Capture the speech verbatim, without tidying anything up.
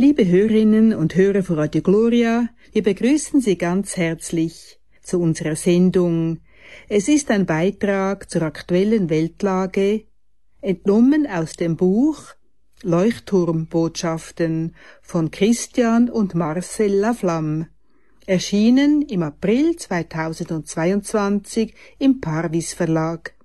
Liebe Hörerinnen und Hörer von Radio Gloria, wir begrüßen Sie ganz herzlich zu unserer Sendung. Es ist ein Beitrag zur aktuellen Weltlage, entnommen aus dem Buch Leuchtturmbotschaften von Christian und Marcel Laflamme, erschienen im April zweitausendzweiundzwanzig im Parvis Verlag.